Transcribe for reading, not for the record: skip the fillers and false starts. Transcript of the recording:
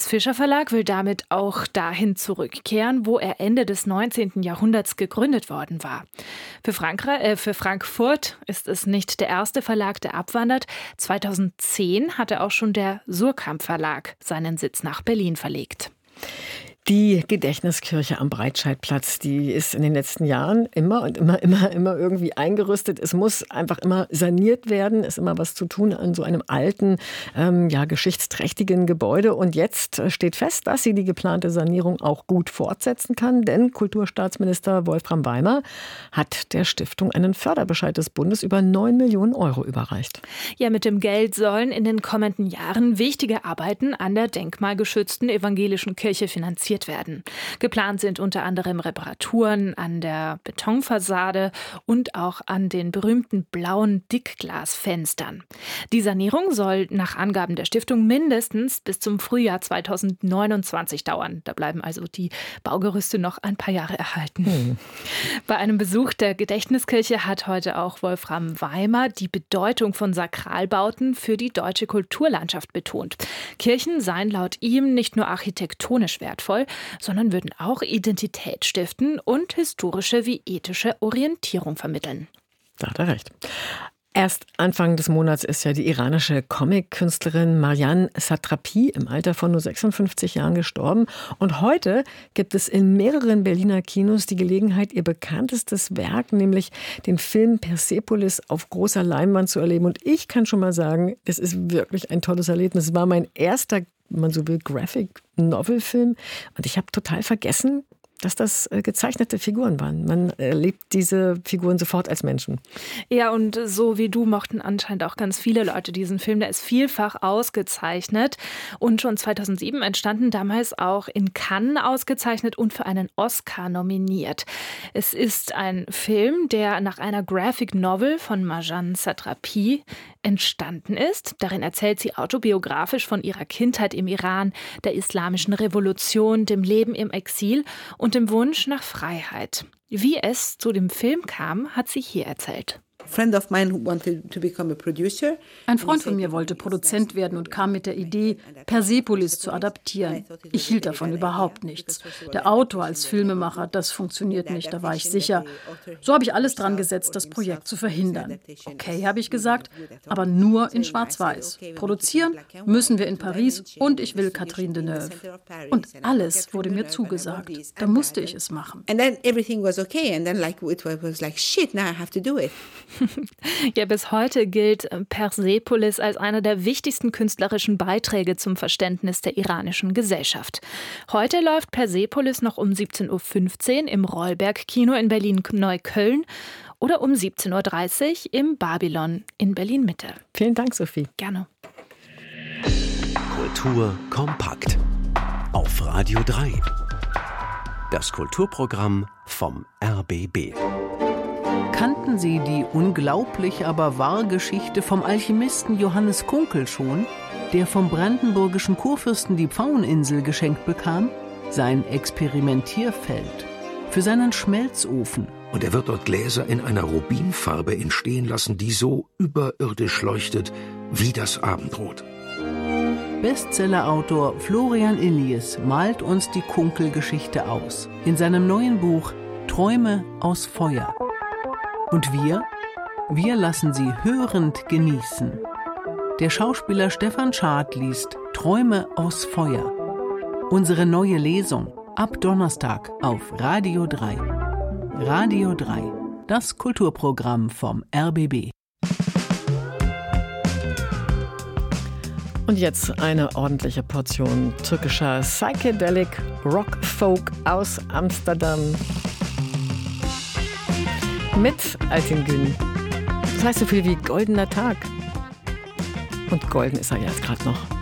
Fischer Verlag will damit auch dahin zurückkehren, wo er Ende des 19. Jahrhunderts gegründet worden war. Für Frankfurt ist es nicht der erste Verlag, der abwandert. 2010 hatte auch schon der Suhrkamp Verlag seinen Sitz nach Berlin verlegt. Die Gedächtniskirche am Breitscheidplatz, die ist in den letzten Jahren immer irgendwie eingerüstet. Es muss einfach immer saniert werden. Es ist immer was zu tun an so einem alten, geschichtsträchtigen Gebäude. Und jetzt steht fest, dass sie die geplante Sanierung auch gut fortsetzen kann. Denn Kulturstaatsminister Wolfram Weimer hat der Stiftung einen Förderbescheid des Bundes über 9 Millionen Euro überreicht. Ja, mit dem Geld sollen in den kommenden Jahren wichtige Arbeiten an der denkmalgeschützten evangelischen Kirche finanziert werden. Geplant sind unter anderem Reparaturen an der Betonfassade und auch an den berühmten blauen Dickglasfenstern. Die Sanierung soll nach Angaben der Stiftung mindestens bis zum Frühjahr 2029 dauern. Da bleiben also die Baugerüste noch ein paar Jahre erhalten. Bei einem Besuch der Gedächtniskirche hat heute auch Wolfram Weimer die Bedeutung von Sakralbauten für die deutsche Kulturlandschaft betont. Kirchen seien laut ihm nicht nur architektonisch wertvoll, sondern würden auch Identität stiften und historische wie ethische Orientierung vermitteln. Da hat er recht. Erst Anfang des Monats ist ja die iranische Comic-Künstlerin Marjan Satrapi im Alter von nur 56 Jahren gestorben. Und heute gibt es in mehreren Berliner Kinos die Gelegenheit, ihr bekanntestes Werk, nämlich den Film Persepolis, auf großer Leinwand zu erleben. Und ich kann schon mal sagen, es ist wirklich ein tolles Erlebnis. Es war mein erster, wenn man so will, Graphic-Novel-Film. Und ich habe total vergessen, dass das gezeichnete Figuren waren. Man erlebt diese Figuren sofort als Menschen. Ja, und so wie du mochten anscheinend auch ganz viele Leute diesen Film. Der ist vielfach ausgezeichnet und schon 2007 entstanden, damals auch in Cannes ausgezeichnet und für einen Oscar nominiert. Es ist ein Film, der nach einer Graphic Novel von Marjan Satrapi entstanden ist. Darin erzählt sie autobiografisch von ihrer Kindheit im Iran, der islamischen Revolution, dem Leben im Exil und dem Wunsch nach Freiheit. Wie es zu dem Film kam, hat sie hier erzählt. Ein Freund von mir wollte Produzent werden und kam mit der Idee, Persepolis zu adaptieren. Ich hielt davon überhaupt nichts. Der Autor als Filmemacher, das funktioniert nicht, da war ich sicher. So habe ich alles dran gesetzt, das Projekt zu verhindern. Okay, habe ich gesagt, aber nur in Schwarz-Weiß. Produzieren müssen wir in Paris und ich will Catherine Deneuve. Und alles wurde mir zugesagt. Da musste ich es machen. Ja, bis heute gilt Persepolis als einer der wichtigsten künstlerischen Beiträge zum Verständnis der iranischen Gesellschaft. Heute läuft Persepolis noch um 17.15 Uhr im Rollberg-Kino in Berlin-Neukölln oder um 17.30 Uhr im Babylon in Berlin-Mitte. Vielen Dank, Sophie. Gerne. Kultur kompakt auf Radio 3. Das Kulturprogramm vom RBB. Kannten Sie die unglaublich, aber wahre Geschichte vom Alchemisten Johannes Kunkel schon, der vom brandenburgischen Kurfürsten die Pfaueninsel geschenkt bekam? Sein Experimentierfeld für seinen Schmelzofen. Und er wird dort Gläser in einer Rubinfarbe entstehen lassen, die so überirdisch leuchtet wie das Abendrot. Bestsellerautor Florian Illies malt uns die Kunkel-Geschichte aus in seinem neuen Buch Träume aus Feuer. Und wir lassen sie hörend genießen. Der Schauspieler Stefan Schad liest Träume aus Feuer. Unsere neue Lesung ab Donnerstag auf Radio 3. Radio 3, das Kulturprogramm vom RBB. Und jetzt eine ordentliche Portion türkischer Psychedelic Rock Folk aus Amsterdam. Mit Altin Gün. Das heißt so viel wie goldener Tag. Und golden ist er jetzt gerade noch.